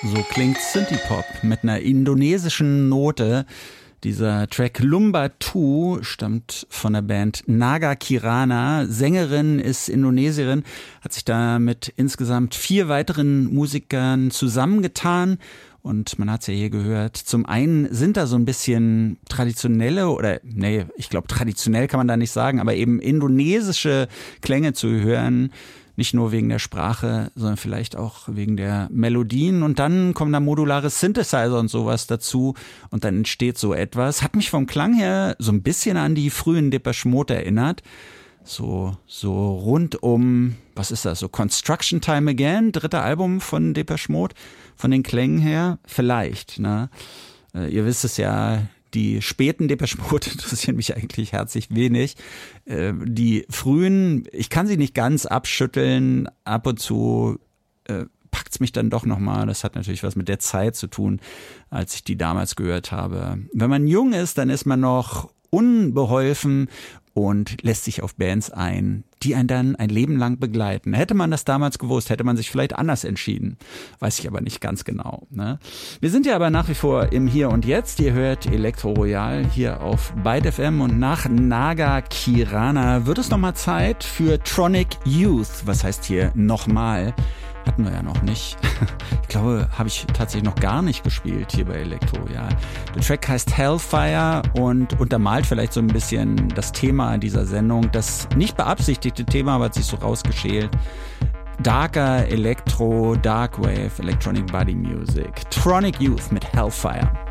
So klingt Synthie-Pop mit einer indonesischen Note. Dieser Track Lumba 2 stammt von der Band Naga Kirana. Sängerin ist Indonesierin, hat sich da mit insgesamt 4 weiteren Musikern zusammengetan. Und man hat es ja hier gehört, zum einen sind da so ein bisschen traditionelle ich glaube traditionell kann man da nicht sagen, aber eben indonesische Klänge zu hören. Nicht nur wegen der Sprache, sondern vielleicht auch wegen der Melodien. Und dann kommen da modulare Synthesizer und sowas dazu. Und dann entsteht so etwas. Hat mich vom Klang her so ein bisschen an die frühen Depeche Mode erinnert. So rund um, was ist das? So Construction Time Again, 3. Album von Depeche Mode. Von den Klängen her vielleicht, ne? Ihr wisst es ja, die späten Depeche Mode interessieren mich eigentlich herzlich wenig. Die frühen, ich kann sie nicht ganz abschütteln. Ab und zu packt's mich dann doch nochmal. Das hat natürlich was mit der Zeit zu tun, als ich die damals gehört habe. Wenn man jung ist, dann ist man noch unbeholfen und lässt sich auf Bands ein, die einen dann ein Leben lang begleiten. Hätte man das damals gewusst, hätte man sich vielleicht anders entschieden. Weiß ich aber nicht ganz genau, ne? Wir sind ja aber nach wie vor im Hier und Jetzt. Ihr hört Elektro Royal hier auf Byte FM und nach Naga Kirana wird es nochmal Zeit für Tronic Youth. Was heißt hier nochmal? Hatten wir ja noch nicht. Ich glaube, habe ich tatsächlich noch gar nicht gespielt hier bei Elektro, ja. Der Track heißt Hellfire und untermalt vielleicht so ein bisschen das Thema dieser Sendung. Das nicht beabsichtigte Thema, aber hat sich so rausgeschält. Darker Elektro, Darkwave, Electronic Body Music. Tronic Youth mit Hellfire.